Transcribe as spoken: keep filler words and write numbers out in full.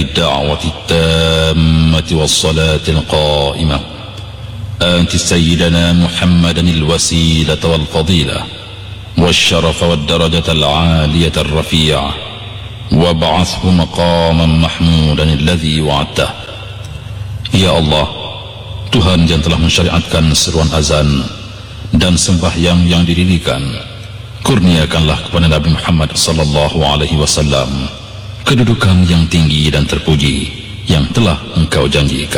الدعوة التامة والصلاة القائمة آت سيدنا محمدا الوسيلة والفضيلة والشرف والدرجة العالية الرفيعة وابعثه مقاما محمودا الذي وعدته. Ya Allah, Tuhan yang telah mensyariatkan seruan azan dan sembahyang yang didirikan, kurniakanlah kepada Nabi Muhammad sallallahu alaihi wasallam kedudukan yang tinggi dan terpuji yang telah Engkau janjikan.